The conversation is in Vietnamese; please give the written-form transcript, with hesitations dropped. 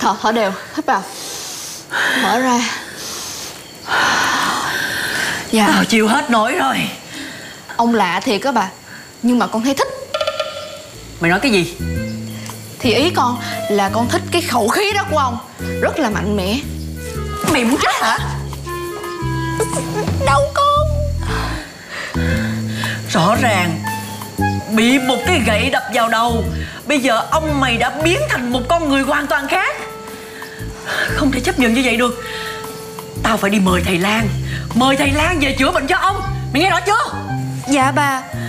Thở đều. Hít vào, thở ra. Dạ. Tao chịu hết nổi rồi. Ông lạ thiệt á bà, nhưng mà con thấy thích. Mày nói cái gì? Thì ý con là con thích cái khẩu khí đó của ông, rất là mạnh mẽ. Mày muốn chết hả? Đâu con. Rõ ràng bị một cái gậy đập vào đầu, bây giờ ông mày đã biến thành một con người hoàn toàn khác. Không thể chấp nhận như vậy được. Tao phải đi mời thầy Lan về chữa bệnh cho ông. Mày nghe rõ chưa? Dạ bà,